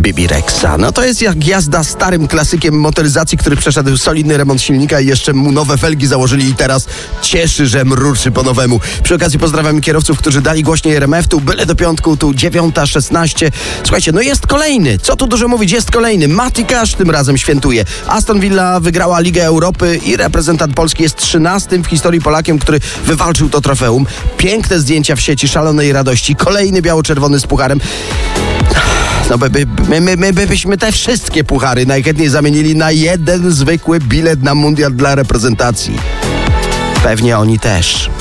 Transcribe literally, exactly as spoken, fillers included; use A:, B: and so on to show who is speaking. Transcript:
A: Bibi Rexa. No to jest jak jazda starym klasykiem motoryzacji, który przeszedł solidny remont silnika i jeszcze mu nowe felgi założyli i teraz cieszy, że mruczy po nowemu. Przy okazji pozdrawiam kierowców, którzy dali głośniej R M F, tu byle do piątku, tu dziewiąta szesnaście. Słuchajcie, no jest kolejny. Co tu dużo mówić, jest kolejny. Matty Cash tym razem świętuje. Aston Villa wygrała Ligę Europy i reprezentant Polski jest trzynastym w historii Polakiem, który wywalczył to trofeum. Piękne zdjęcia w sieci, szalonej radości. Kolejny biało-czerwony z pucharem. No by, by, my, my, my byśmy te wszystkie puchary najchętniej zamienili na jeden zwykły bilet na mundial dla reprezentacji. Pewnie oni też.